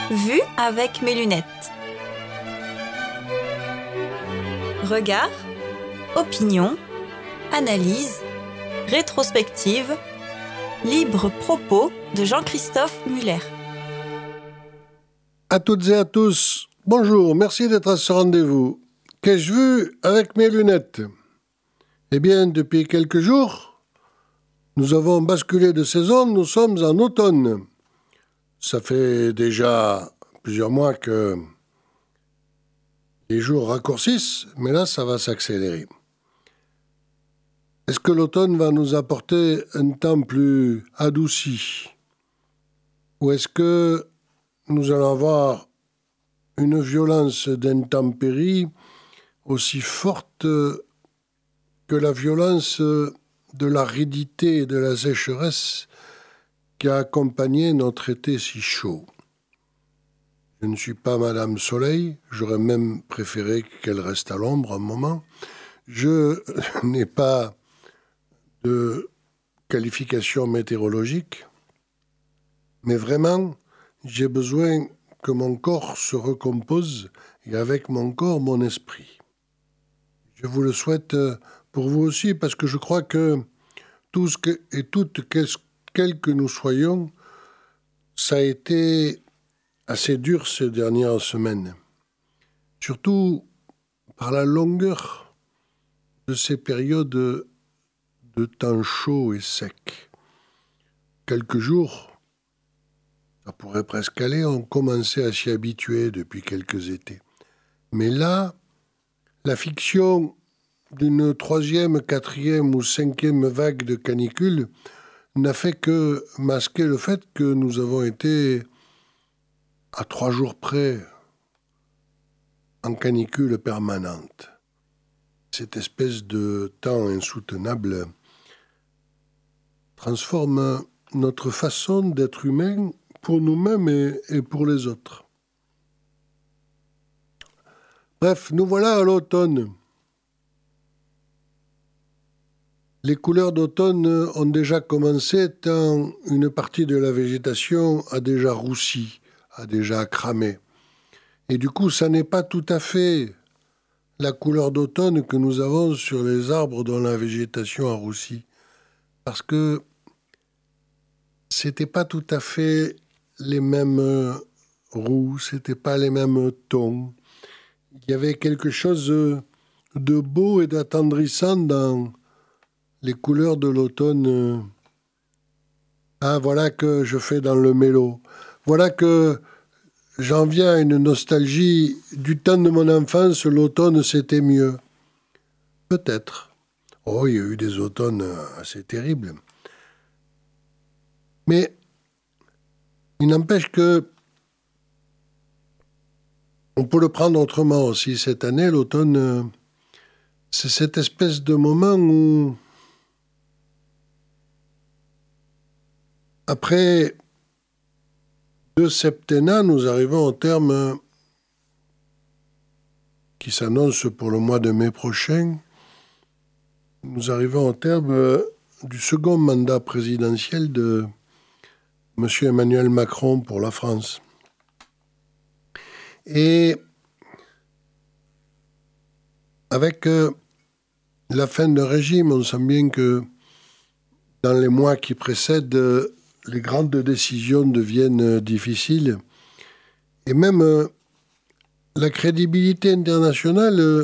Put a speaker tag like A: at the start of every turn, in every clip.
A: Vue avec mes lunettes. Regard, opinion, analyse, rétrospective, libre propos de Jean-Christophe Muller.
B: À toutes et à tous, bonjour, merci d'être à ce rendez-vous. Qu'ai-je vu avec mes lunettes ? Eh bien, depuis quelques jours, nous avons basculé de saison, nous sommes en automne. Ça fait déjà plusieurs mois que les jours raccourcissent, mais là, ça va s'accélérer. Est-ce que l'automne va nous apporter un temps plus adouci ? Ou est-ce que nous allons avoir une violence d'intempéries aussi forte que la violence de l'aridité et de la sécheresse qui a accompagné notre été si chaud. Je ne suis pas Madame Soleil, j'aurais même préféré qu'elle reste à l'ombre un moment. Je n'ai pas de qualification météorologique, mais vraiment, j'ai besoin que mon corps se recompose et avec mon corps, mon esprit. Je vous le souhaite pour vous aussi, parce que je crois que tous et toutes, quels que nous soyons, ça a été assez dur ces dernières semaines. Surtout par la longueur de ces périodes de temps chaud et sec. Quelques jours, ça pourrait presque aller, on commençait à s'y habituer depuis quelques étés. Mais là, la fiction d'une 3e, 4e ou 5e vague de canicule n'a fait que masquer le fait que nous avons été à 3 jours près en canicule permanente. Cette espèce de temps insoutenable transforme notre façon d'être humain pour nous-mêmes et pour les autres. Bref, nous voilà à l'automne. Les couleurs d'automne ont déjà commencé tant une partie de la végétation a déjà roussi, a déjà cramé. Et du coup, ça n'est pas tout à fait la couleur d'automne que nous avons sur les arbres dont la végétation a roussi. Parce que c'était pas tout à fait les mêmes roux, c'était pas les mêmes tons. Il y avait quelque chose de beau et d'attendrissant dans les couleurs de l'automne. Ah, voilà que je fais dans le mélo. Voilà que j'en viens à une nostalgie du temps de mon enfance, l'automne c'était mieux. Peut-être. Oh, il y a eu des automnes assez terribles. Mais il n'empêche que on peut le prendre autrement aussi. Cette année, l'automne, c'est cette espèce de moment où, après 2 septennats, nous arrivons au terme qui s'annonce pour le mois de mai prochain. Nous arrivons au terme du second mandat présidentiel de M. Emmanuel Macron pour la France. Et avec la fin d'un régime, on sent bien que dans les mois qui précèdent, les grandes décisions deviennent difficiles. Et même la crédibilité internationale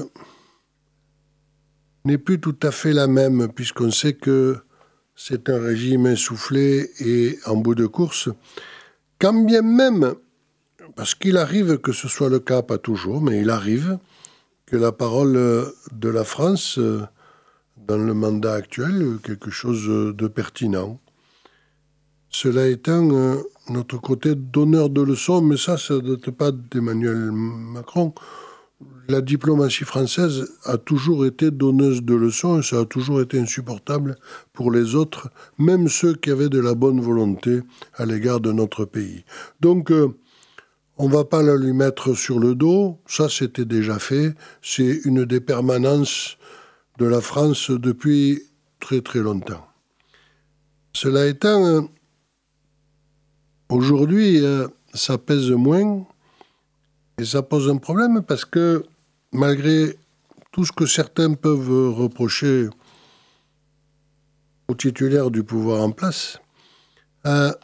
B: n'est plus tout à fait la même, puisqu'on sait que c'est un régime essoufflé et en bout de course. Quand bien même, parce qu'il arrive que ce soit le cas, pas toujours, mais il arrive que la parole de la France, dans le mandat actuel, quelque chose de pertinent. Cela étant, notre côté donneur de leçons, mais ça ne date pas d'Emmanuel Macron. La diplomatie française a toujours été donneuse de leçons et ça a toujours été insupportable pour les autres, même ceux qui avaient de la bonne volonté à l'égard de notre pays. Donc, on ne va pas la lui mettre sur le dos, ça c'était déjà fait, c'est une des permanences de la France depuis très très longtemps. Cela étant, aujourd'hui, ça pèse moins. Et ça pose un problème parce que malgré tout ce que certains peuvent reprocher aux titulaires du pouvoir en place, la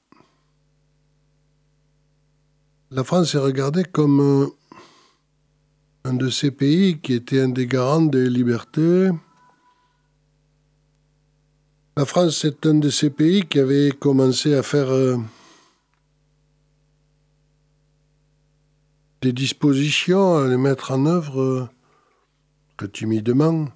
B: France est regardée comme un de ces pays qui était un des garants des libertés. La France est un de ces pays qui avait commencé à faire des dispositions, à les mettre en œuvre très timidement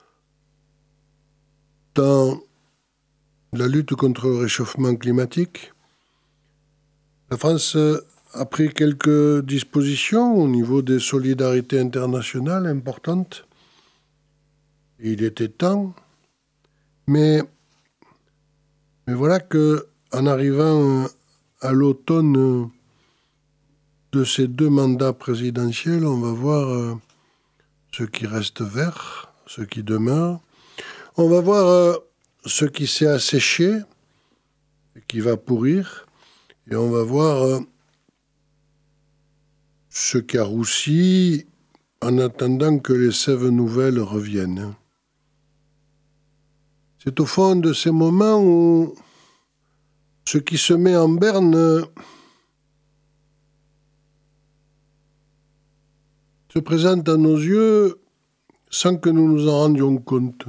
B: dans la lutte contre le réchauffement climatique. La France a pris quelques dispositions au niveau des solidarités internationales importantes. Il était temps, mais voilà que en arrivant à l'automne de ces 2 mandats présidentiels, on va voir ce qui reste vert, ce qui demeure. On va voir ce qui s'est asséché et qui va pourrir. Et on va voir ce qui a roussi en attendant que les sèves nouvelles reviennent. C'est au fond de ces moments où ce qui se met en berne se présente à nos yeux sans que nous nous en rendions compte.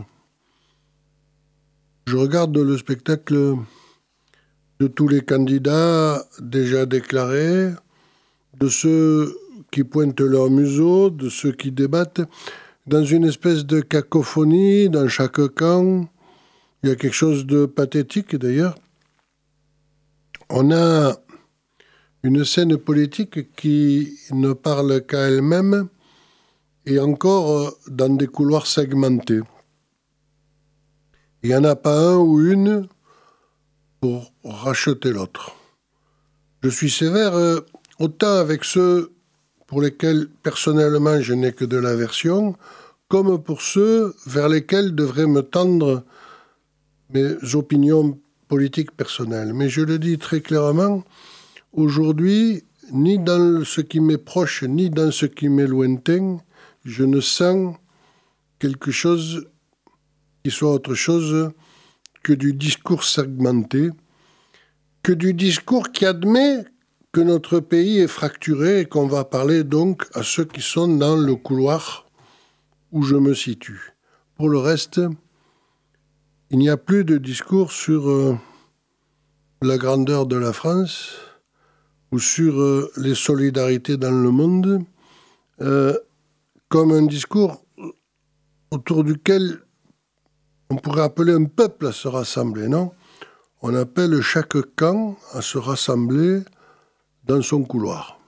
B: Je regarde le spectacle de tous les candidats déjà déclarés, de ceux qui pointent leur museau, de ceux qui débattent, dans une espèce de cacophonie dans chaque camp. Il y a quelque chose de pathétique d'ailleurs. On a une scène politique qui ne parle qu'à elle-même et encore dans des couloirs segmentés. Il n'y en a pas un ou une pour racheter l'autre. Je suis sévère autant avec ceux pour lesquels personnellement je n'ai que de l'aversion, comme pour ceux vers lesquels devraient me tendre mes opinions politiques personnelles. Mais je le dis très clairement, aujourd'hui, ni dans ce qui m'est proche, ni dans ce qui m'est lointain, je ne sens quelque chose qui soit autre chose que du discours segmenté, que du discours qui admet que notre pays est fracturé et qu'on va parler donc à ceux qui sont dans le couloir où je me situe. Pour le reste, il n'y a plus de discours sur la grandeur de la France ou sur les solidarités dans le monde, comme un discours autour duquel on pourrait appeler un peuple à se rassembler, non ? On appelle chaque camp à se rassembler dans son couloir.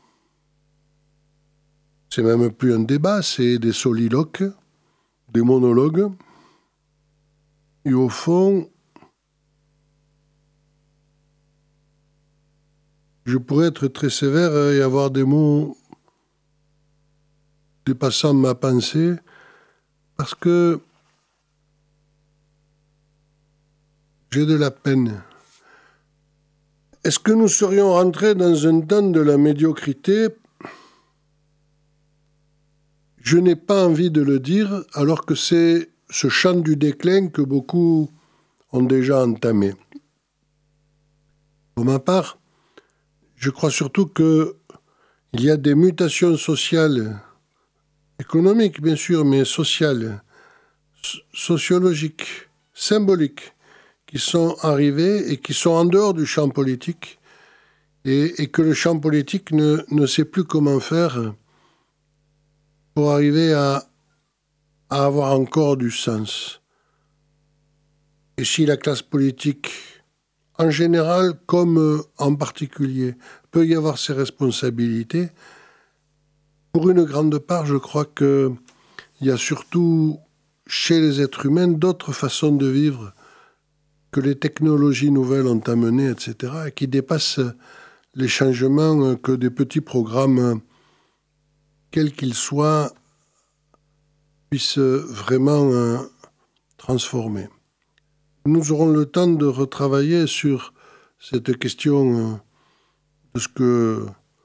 B: C'est même plus un débat, c'est des soliloques, des monologues. Et au fond, je pourrais être très sévère et avoir des mots dépassant ma pensée, parce que j'ai de la peine. Est-ce que nous serions rentrés dans un temps de la médiocrité ? Je n'ai pas envie de le dire, alors que c'est ce chant du déclin que beaucoup ont déjà entamé. Pour ma part, je crois surtout qu'il y a des mutations sociales, économiques bien sûr, mais sociales, sociologiques, symboliques, qui sont arrivées et qui sont en dehors du champ politique et que le champ politique ne sait plus comment faire pour arriver à avoir encore du sens. Et si la classe politique, en général comme en particulier, peut y avoir ses responsabilités, pour une grande part, je crois qu'il y a surtout chez les êtres humains d'autres façons de vivre que les technologies nouvelles ont amenées, etc., et qui dépassent les changements que des petits programmes, quels qu'ils soient, puissent vraiment transformer. Nous aurons le temps de retravailler sur cette question de ce que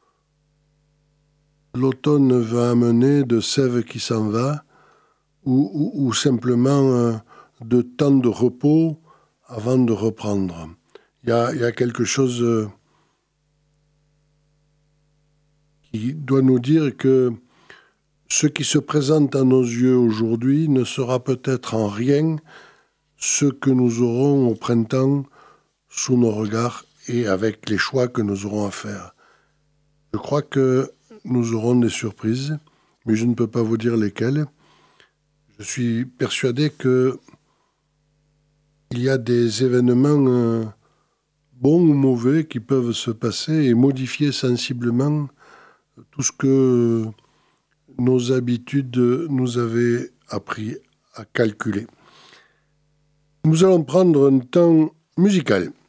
B: l'automne va amener, de sève qui s'en va, ou simplement de temps de repos avant de reprendre. Il y a quelque chose qui doit nous dire que ce qui se présente à nos yeux aujourd'hui ne sera peut-être en rien ce que nous aurons au printemps sous nos regards et avec les choix que nous aurons à faire. Je crois que nous aurons des surprises, mais je ne peux pas vous dire lesquelles. Je suis persuadé qu'il y a des événements bons ou mauvais qui peuvent se passer et modifier sensiblement tout ce que nos habitudes nous avaient appris à calculer. Nous allons prendre un temps musical.